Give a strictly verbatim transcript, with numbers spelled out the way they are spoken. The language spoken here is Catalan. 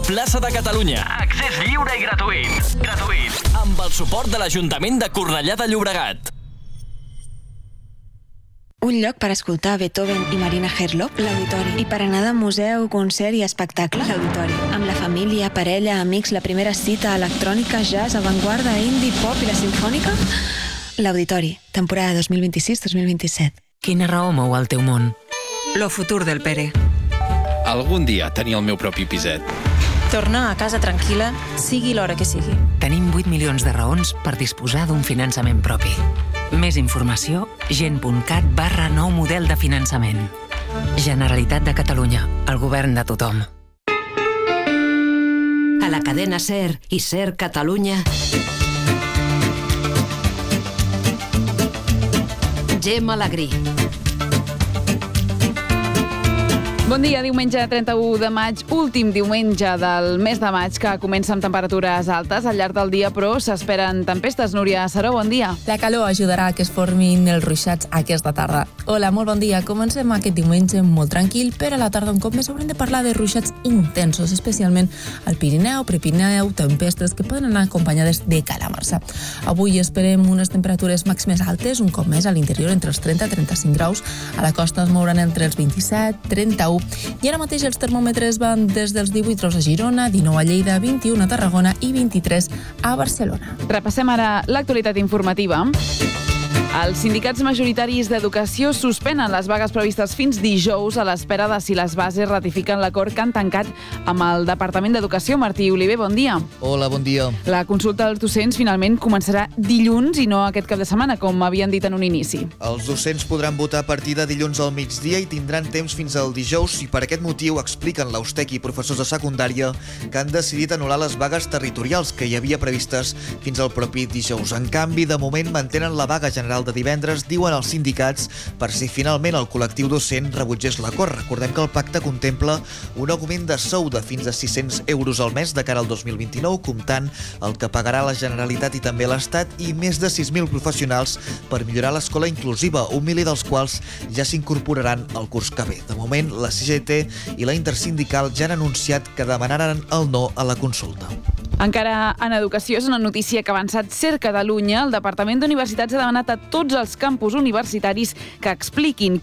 plaça de Catalunya. Accés lliure i gratuït. Gratuït. Amb el suport de l'Ajuntament de Cornellà de Llobregat. Un lloc per escoltar Beethoven i Marina Herlop, l'Auditori. I per anar de museu, concert i espectacle, l'Auditori. Amb la família, parella, amics, la primera cita, electrònica, jazz, avantguarda, indie, pop i la simfònica, l'Auditori. Temporada dos mil vint-i-sis dos mil vint-i-set. Quina raó mou el teu món? Lo futur del Pere. Algun dia tenir el meu propi piset. Tornar a casa tranquil·la, sigui l'hora que sigui. Tenim vuit milions de raons per disposar d'un finançament propi. Més informació, gent.cat barra nou model de finançament. Generalitat de Catalunya, el govern de tothom. A la cadena SER i SER Catalunya, Gemma Alegrí. Bon dia, diumenge trenta-u de maig, últim diumenge del mes de maig, que comença amb temperatures altes al llarg del dia, però s'esperen tempestes. Núria Saró, bon dia. La calor ajudarà a que es formin els ruixats aquesta tarda. Hola, molt bon dia. Comencem aquest diumenge molt tranquil, però a la tarda un cop més haurem de parlar de ruixats intensos, especialment al Pirineu, Prepirineu, tempestes que poden anar acompanyades de calamarsa. Avui esperem unes temperatures màximes altes, un cop més a l'interior entre els trenta i trenta-cinc graus. A la costa es mouran entre els vint-i-set i trenta-u. I ara mateix els termòmetres van des dels divuit graus a Girona, dinou a Lleida, vint-i-u a Tarragona i vint-i-tres a Barcelona. Repassem ara l'actualitat informativa. Els sindicats majoritaris d'educació suspenen les vagues previstes fins dijous a l'espera de si les bases ratifiquen l'acord que han tancat amb el Departament d'Educació. Martí Oliver, bon dia. Hola, bon dia. La consulta dels docents finalment començarà dilluns i no aquest cap de setmana, com havien dit en un inici. Els docents podran votar a partir de dilluns al migdia i tindran temps fins al dijous i per aquest motiu expliquen l'Austec i professors de secundària que han decidit anul·lar les vagues territorials que hi havia previstes fins al propi dijous. En canvi, de moment mantenen la vaga general de divendres, diuen els sindicats, per si finalment el col·lectiu docent rebutgés l'acord. Recordem que el pacte contempla un augment de sou de fins a sis-cents euros al mes de cara al dos mil vint-i-nou, comptant el que pagarà la Generalitat i també l'Estat, i més de sis mil professionals per millorar l'escola inclusiva, un miler dels quals ja s'incorporaran al curs que ve. De moment, la C G T i la Intersindical ja han anunciat que demanaran el no a la consulta. Encara en educació, és una notícia que ha avançat SER Catalunya. El Departament d'Universitats ha demanat a tots els campus universitaris que expliquin